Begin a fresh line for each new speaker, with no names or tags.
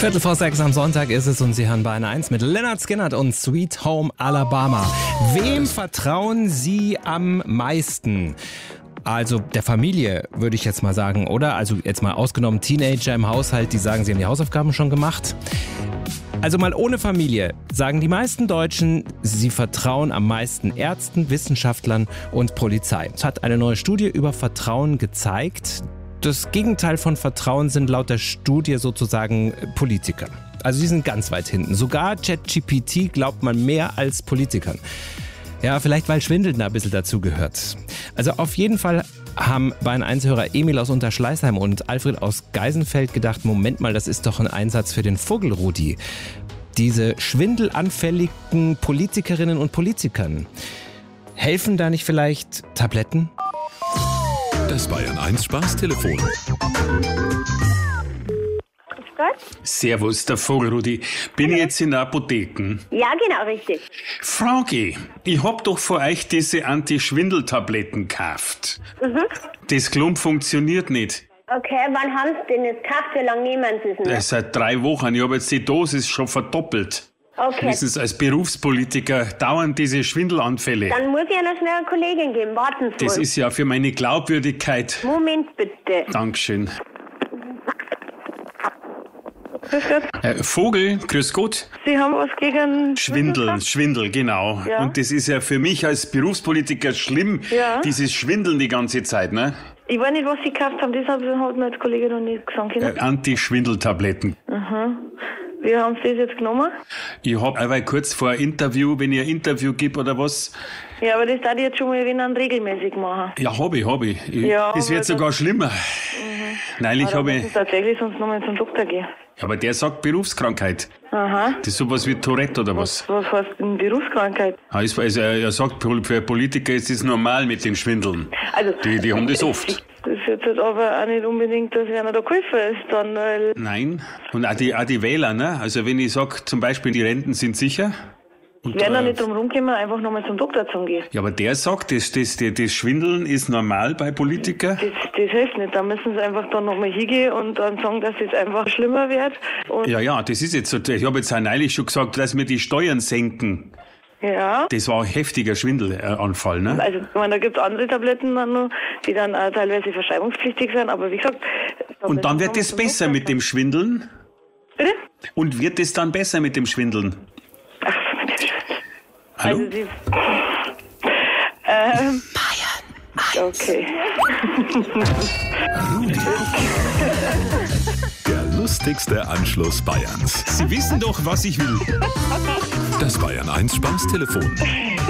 5:45 am Sonntag ist es und Sie hören Bayern 1 mit Lynyrd Skynyrd und Sweet Home Alabama. Wem vertrauen Sie am meisten? Also der Familie, würde ich jetzt mal sagen, oder? Also jetzt mal ausgenommen Teenager im Haushalt, die sagen, sie haben die Hausaufgaben schon gemacht. Also mal ohne Familie sagen die meisten Deutschen, sie vertrauen am meisten Ärzten, Wissenschaftlern und Polizei. Es hat eine neue Studie über Vertrauen gezeigt. Das Gegenteil von Vertrauen sind laut der Studie sozusagen Politiker. Also die sind ganz weit hinten. Sogar ChatGPT glaubt man mehr als Politikern. Ja, vielleicht weil Schwindeln da ein bisschen dazu gehört. Also auf jeden Fall haben Bayern 1-Hörer Emil aus Unterschleißheim und Alfred aus Geisenfeld gedacht, Moment mal, das ist doch ein Einsatz für den Vogelrudi. Diese schwindelanfälligen Politikerinnen und Politikern. Helfen da nicht vielleicht Tabletten?
Das Bayern 1 Spaßtelefon.
Servus, der Vogelrudi. Bin ich jetzt in der Apotheke?
Ja, genau, richtig.
Frage, ich hab doch von euch diese Anti-Schwindel-Tabletten gekauft. Das Klump funktioniert nicht.
Okay, wann haben Sie denn jetzt gekauft? Wie lange nehmen Sie es denn?
Seit 3 Wochen. Ich habe jetzt die Dosis schon verdoppelt.
Okay,
Wissen Sie, als Berufspolitiker dauern diese Schwindelanfälle.
dann muss ich ja noch schnell eine Kollegin geben. Warten Sie
Das
mal.
ist ja für meine Glaubwürdigkeit.
Moment bitte.
Dankeschön.
Grüß Gott.
Vogel, grüß Gott.
Sie haben was gegen
Schwindel, genau.
Ja.
Und das ist ja für mich als Berufspolitiker schlimm,
Ja.
dieses Schwindeln die ganze Zeit, ne?
Ich weiß nicht, was Sie gekauft haben, das hat mir als Kollege noch nicht gesagt.
Anti-Schwindel-Tabletten.
Wie haben Sie das jetzt genommen?
Ich hab aber kurz vor ein Interview, wenn ich ein Interview gebe oder was.
Ja, aber das darf ich jetzt schon mal regelmäßig machen.
Ja, hab ich.
Ja,
Das wird
aber
sogar schlimmer. Neulich
Aber
habe
müssen
ich.
Sie tatsächlich sonst nochmal zum Doktor gehen.
Aber der sagt Berufskrankheit.
Aha.
Das ist sowas wie Tourette oder was?
Was heißt denn Berufskrankheit?
Also er sagt, für Politiker ist es normal mit den Schwindeln.
Also,
Die haben das oft.
Das ist jetzt halt aber auch nicht unbedingt, dass einer da geholfen ist, dann, weil...
Nein. Und auch die Wähler, ne? Also wenn ich sage, zum Beispiel, die Renten sind sicher. Und,
Wir werden da nicht drum rumkommen, einfach nochmal zum Doktor zu gehen.
ja, aber der sagt, das Schwindeln ist normal bei Politikern.
Das hilft nicht. Da müssen sie einfach dann nochmal hingehen und dann sagen, dass es einfach schlimmer wird. Und
Ja, das ist jetzt so. Ich habe jetzt auch neulich schon gesagt, dass wir die Steuern senken.
ja.
Das war ein heftiger Schwindelanfall, ne?
Also, ich meine, da gibt es andere Tabletten dann noch, die dann auch teilweise verschreibungspflichtig sind, aber wie gesagt...
Und dann wird es besser mit dem Schwindeln?
Bitte?
Und wird es dann besser mit dem Schwindeln? Hallo?
Also, sie... Okay.
Der lustigste Anschluss Bayerns.
Sie wissen doch, was ich will.
Das Bayern 1 Spaßtelefon.